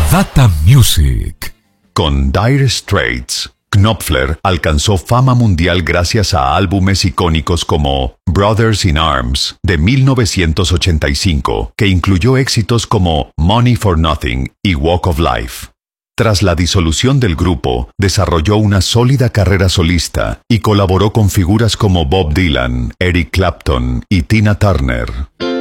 Data Music. Con Dire Straits, Knopfler alcanzó fama mundial gracias a álbumes icónicos como Brothers in Arms, de 1985, que incluyó éxitos como Money for Nothing y Walk of Life. Tras la disolución del grupo, desarrolló una sólida carrera solista y colaboró con figuras como Bob Dylan, Eric Clapton y Tina Turner.